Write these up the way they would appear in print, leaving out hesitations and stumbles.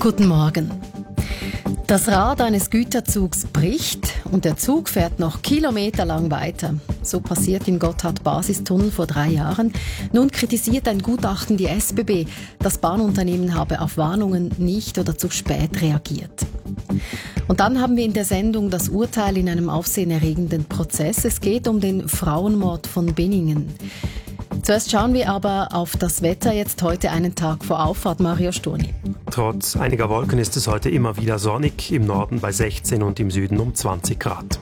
Guten Morgen. Das Rad eines Güterzugs bricht und der Zug fährt noch kilometerlang weiter. So passiert im Gotthard-Basistunnel vor 3 Jahren. Nun kritisiert ein Gutachten die SBB, das Bahnunternehmen habe auf Warnungen nicht oder zu spät reagiert. Und dann haben wir in der Sendung das Urteil in einem aufsehenerregenden Prozess. Es geht um den Frauenmord von Binningen. Zuerst schauen wir aber auf das Wetter, jetzt heute einen Tag vor Auffahrt. Mario Sturni. Trotz einiger Wolken ist es heute immer wieder sonnig, im Norden bei 16 und im Süden um 20 Grad.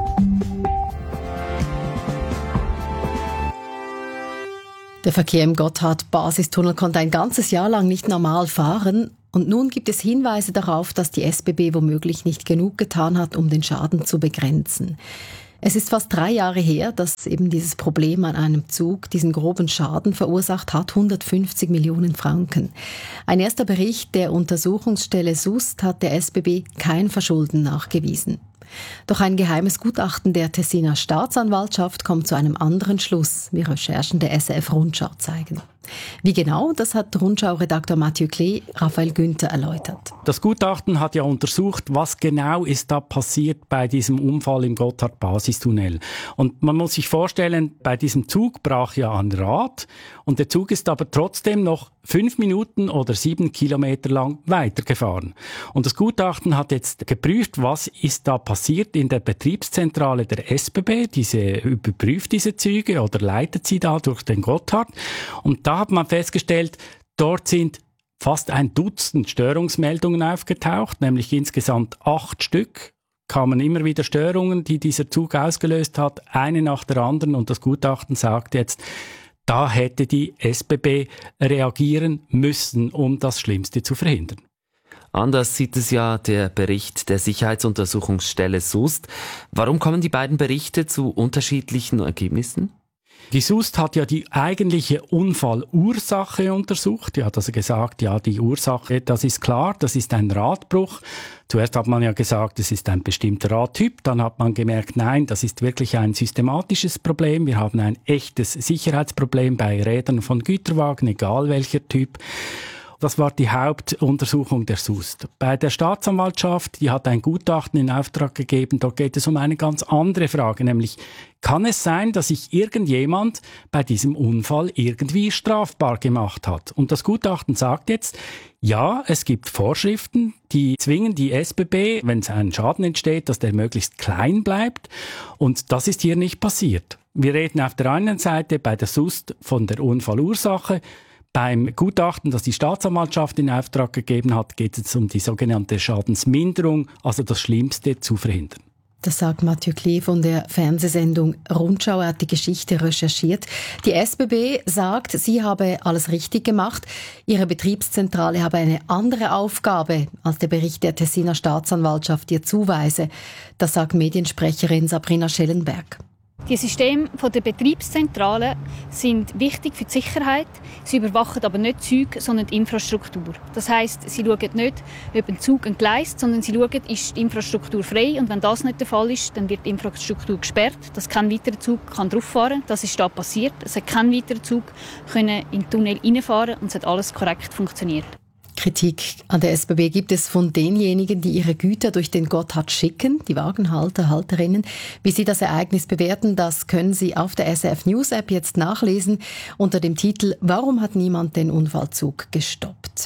Der Verkehr im Gotthard-Basistunnel konnte ein ganzes Jahr lang nicht normal fahren. Und nun gibt es Hinweise darauf, dass die SBB womöglich nicht genug getan hat, um den Schaden zu begrenzen. Es ist fast 3 Jahre her, dass eben dieses Problem an einem Zug diesen groben Schaden verursacht hat, 150 Millionen Franken. Ein erster Bericht der Untersuchungsstelle SUST hat der SBB kein Verschulden nachgewiesen. Doch ein geheimes Gutachten der Tessiner Staatsanwaltschaft kommt zu einem anderen Schluss, wie Recherchen der SRF Rundschau zeigen. Wie genau, das hat Rundschau-Redaktor Mathieu Klee Raphael Günther erläutert. Das Gutachten hat ja untersucht, was genau ist da passiert bei diesem Unfall im Gotthard-Basistunnel. Und man muss sich vorstellen, bei diesem Zug brach ja ein Rad und der Zug ist aber trotzdem noch 5 Minuten oder 7 Kilometer lang weitergefahren. Und das Gutachten hat jetzt geprüft, was ist da passiert in der Betriebszentrale der SBB. Diese überprüft diese Züge oder leitet sie da durch den Gotthard. Und da hat man festgestellt, dort sind fast 1 Dutzend Störungsmeldungen aufgetaucht, nämlich insgesamt 8 Stück. Kamen immer wieder Störungen, die dieser Zug ausgelöst hat, eine nach der anderen. Und das Gutachten sagt jetzt, da hätte die SBB reagieren müssen, um das Schlimmste zu verhindern. Anders sieht es ja der Bericht der Sicherheitsuntersuchungsstelle SUST. Warum kommen die beiden Berichte zu unterschiedlichen Ergebnissen? Die SUST hat ja die eigentliche Unfallursache untersucht. Die hat also gesagt, ja, die Ursache, das ist klar, das ist ein Radbruch. Zuerst hat man ja gesagt, es ist ein bestimmter Radtyp. Dann hat man gemerkt, nein, das ist wirklich ein systematisches Problem. Wir haben ein echtes Sicherheitsproblem bei Rädern von Güterwagen, egal welcher Typ. Das war die Hauptuntersuchung der SUST. Bei der Staatsanwaltschaft, die hat ein Gutachten in Auftrag gegeben, dort geht es um eine ganz andere Frage, nämlich kann es sein, dass sich irgendjemand bei diesem Unfall irgendwie strafbar gemacht hat? Und das Gutachten sagt jetzt, ja, es gibt Vorschriften, die zwingen die SBB, wenn ein Schaden entsteht, dass der möglichst klein bleibt. Und das ist hier nicht passiert. Wir reden auf der einen Seite bei der SUST von der Unfallursache. Beim Gutachten, das die Staatsanwaltschaft in Auftrag gegeben hat, geht es um die sogenannte Schadensminderung, also das Schlimmste zu verhindern. Das sagt Mathieu Klee von der Fernsehsendung Rundschau. Er hat die Geschichte recherchiert. Die SBB sagt, sie habe alles richtig gemacht. Ihre Betriebszentrale habe eine andere Aufgabe, als der Bericht der Tessiner Staatsanwaltschaft ihr zuweise. Das sagt Mediensprecherin Sabrina Schellenberg. Die Systeme der Betriebszentrale sind wichtig für die Sicherheit. Sie überwachen aber nicht die Züge, sondern die Infrastruktur. Das heisst, sie schauen nicht, ob ein Zug entgleist, sondern sie schauen, ist die Infrastruktur frei. Und wenn das nicht der Fall ist, dann wird die Infrastruktur gesperrt, dass kein weiterer Zug drauf fahren kann. Das ist da passiert. Es hat kein weiterer Zug in den Tunnel reinfahren und es hat alles korrekt funktioniert. Kritik an der SBB gibt es von denjenigen, die ihre Güter durch den Gotthard schicken, die Wagenhalter, Halterinnen. Wie sie das Ereignis bewerten, das können Sie auf der SRF News App jetzt nachlesen unter dem Titel »Warum hat niemand den Unfallzug gestoppt?«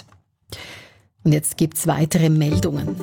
Und jetzt gibt's weitere Meldungen.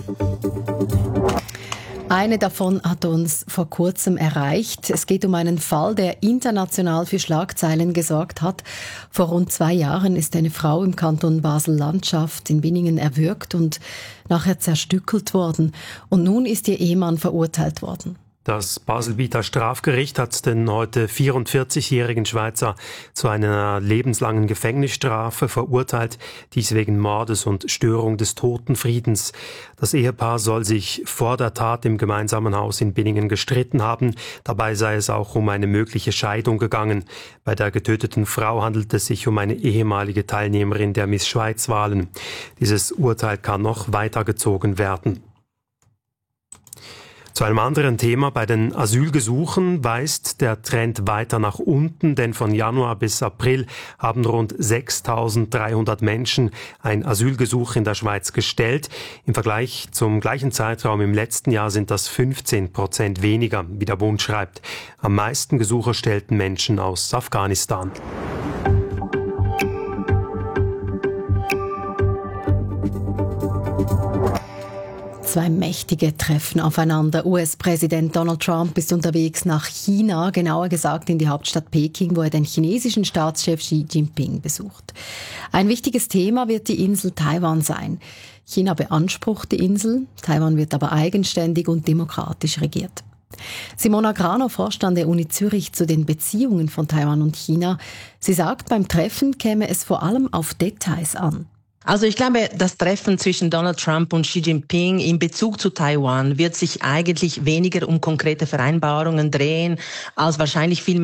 Eine davon hat uns vor kurzem erreicht. Es geht um einen Fall, der international für Schlagzeilen gesorgt hat. Vor rund 2 Jahren ist eine Frau im Kanton Basel-Landschaft in Binningen erwürgt und nachher zerstückelt worden. Und nun ist ihr Ehemann verurteilt worden. Das Basel-Bieter Strafgericht hat den heute 44-jährigen Schweizer zu einer lebenslangen Gefängnisstrafe verurteilt, dies wegen Mordes und Störung des Totenfriedens. Das Ehepaar soll sich vor der Tat im gemeinsamen Haus in Binningen gestritten haben. Dabei sei es auch um eine mögliche Scheidung gegangen. Bei der getöteten Frau handelt es sich um eine ehemalige Teilnehmerin der Miss Schweiz-Wahlen. Dieses Urteil kann noch weitergezogen werden. Zu einem anderen Thema: Bei den Asylgesuchen weist der Trend weiter nach unten, denn von Januar bis April haben rund 6.300 Menschen ein Asylgesuch in der Schweiz gestellt. Im Vergleich zum gleichen Zeitraum im letzten Jahr sind das 15% weniger, wie der Bund schreibt. Am meisten Gesuche stellten Menschen aus Afghanistan. Zwei mächtige treffen aufeinander. US-Präsident Donald Trump ist unterwegs nach China, genauer gesagt in die Hauptstadt Peking, wo er den chinesischen Staatschef Xi Jinping besucht. Ein wichtiges Thema wird die Insel Taiwan sein. China beansprucht die Insel, Taiwan wird aber eigenständig und demokratisch regiert. Simona Grano forscht an der Uni Zürich zu den Beziehungen von Taiwan und China. Sie sagt, beim Treffen käme es vor allem auf Details an. Also ich glaube, das Treffen zwischen Donald Trump und Xi Jinping in Bezug zu Taiwan wird sich eigentlich weniger um konkrete Vereinbarungen drehen, als wahrscheinlich viel